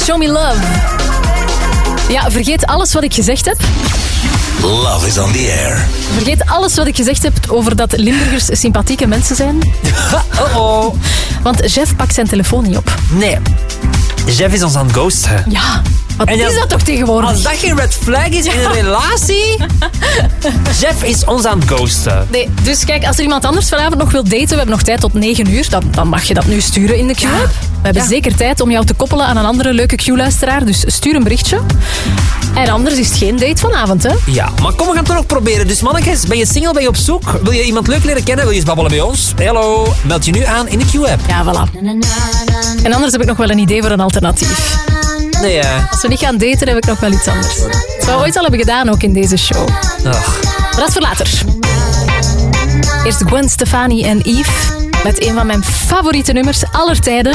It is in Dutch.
Show Me Love. Ja, vergeet alles wat ik gezegd heb. Love is on the air. Vergeet alles wat ik gezegd heb over dat Limburgers sympathieke mensen zijn. Oh. Want Jeff pakt zijn telefoon niet op. Nee. Jeff is ons aan het ghosten. Ja, wat En is dat toch tegenwoordig? Als dat geen red flag is in een relatie... Jeff is ons aan het ghosten. Nee, dus kijk, als er iemand anders vanavond nog wil daten, we hebben nog tijd tot 9 uur, dan mag je dat nu sturen in de Q-app. We hebben zeker tijd om jou te koppelen aan een andere leuke Q-luisteraar, dus stuur een berichtje. En anders is het geen date vanavond, hè? Ja, maar kom, we gaan het toch nog proberen. Dus mannetjes, ben je single, ben je op zoek? Wil je iemand leuk leren kennen? Wil je eens babbelen bij ons? Hallo, meld je nu aan in de Q-app. Ja, voilà. En anders heb ik nog wel een idee voor een alternatief. Nee, ja. Als we niet gaan daten, heb ik nog wel iets anders. Dat zou we ooit al hebben gedaan, ook in deze show. Ach. Maar dat is voor later. Eerst Gwen Stefani en Yves met een van mijn favoriete nummers aller tijden.